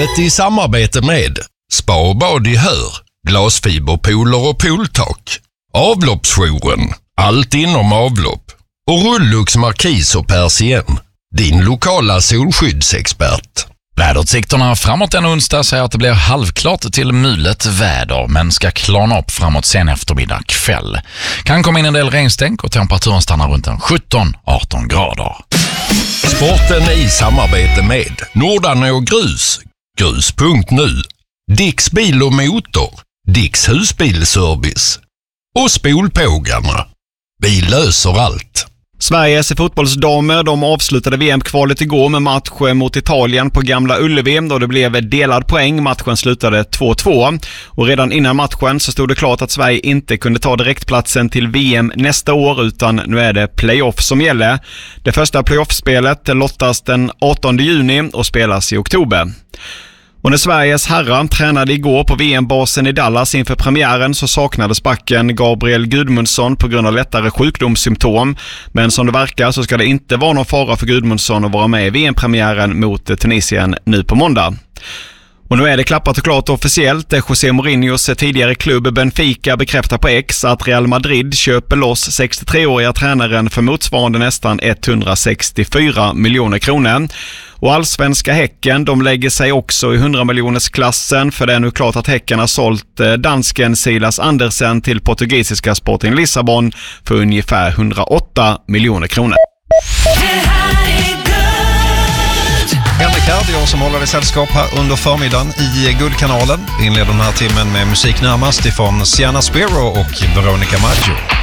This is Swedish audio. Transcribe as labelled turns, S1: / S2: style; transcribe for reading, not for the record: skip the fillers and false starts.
S1: Sportbladet i samarbete med Spa och bad i Hör, glasfiberpooler och pooltak, Avloppsjouren, allt inom avlopp och Rullux Markis och Persien, din lokala solskyddsexpert.
S2: Väderutsikterna framåt den onsdag säger att det blir halvklart till mulet väder men ska klarna upp framåt sen eftermiddag kväll. Kan komma in en del regnstänk och temperaturen stannar runt 17-18 grader.
S1: Sporten i samarbete med Nordan och Grus, grus.nu, Dicks bil och motor, Dicks husbilservice och Spolpågarna. Vi löser allt.
S3: Sveriges fotbollsdamer, de avslutade VM-kvalet igår med match mot Italien på Gamla Ullevi då det blev delad poäng. Matchen slutade 2-2 och redan innan matchen så stod det klart att Sverige inte kunde ta direktplatsen till VM nästa år utan nu är det playoff som gäller. Det första playoffspelet lottas den 18 juni och spelas i oktober. Och när Sveriges herrar tränade igår på VM-basen i Dallas inför premiären så saknades backen Gabriel Gudmundsson på grund av lättare sjukdomssymptom. Men som det verkar så ska det inte vara någon fara för Gudmundsson att vara med i VM-premiären mot Tunisien nu på måndag. Och nu är det klappat och klart officiellt. José Mourinhos tidigare klubb Benfica bekräftar på X att Real Madrid köper loss 63-åriga tränaren för motsvarande nästan 164 miljoner kronor. Och allsvenska Häcken, de lägger sig också i 100-miljonersklassen för det är nu klart att Häcken har sålt dansken Silas Andersen till portugisiska Sporting Lissabon för ungefär 108 miljoner kronor.
S4: Henrik här, det är jag som håller i sällskap här under förmiddagen i Guldkanalen. Vi inleder den här timmen med musik närmast ifrån Sienna Spiro och Veronica Maggio.